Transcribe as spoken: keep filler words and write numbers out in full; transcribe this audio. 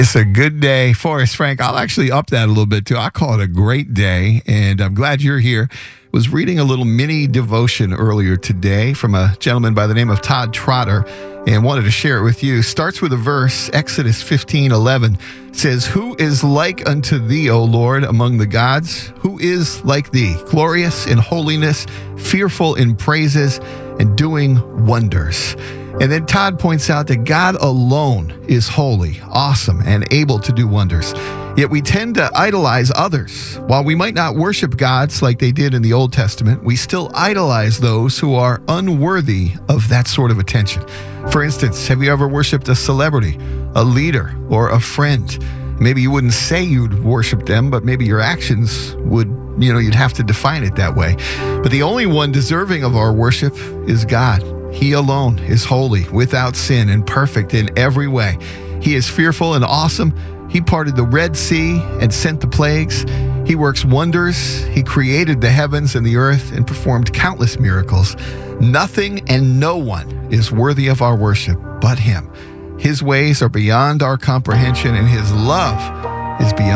It's a good day. Forrest Frank, I'll actually up that a little bit too. I call it a great day, and I'm glad you're here. Was reading a little mini devotion earlier today from a gentleman by the name of Todd Trotter, and wanted to share it with you. Starts with a verse, Exodus fifteen eleven says, "Who is like unto thee, O Lord, among the gods? Who is like thee, glorious in holiness, fearful in praises, and doing wonders?" And then Todd points out that God alone is holy, awesome, and able to do wonders. Yet we tend to idolize others. While we might not worship gods like they did in the Old Testament, we still idolize those who are unworthy of that sort of attention. For instance, have you ever worshiped a celebrity, a leader, or a friend? Maybe you wouldn't say you'd worship them, but maybe your actions would, you know, you'd have to define it that way. But the only one deserving of our worship is God. He alone is holy, without sin, and perfect in every way. He is fearful and awesome. He parted the Red Sea and sent the plagues. He works wonders. He created the heavens and the earth and performed countless miracles. Nothing and no one is worthy of our worship but Him. His ways are beyond our comprehension, and His love is beyond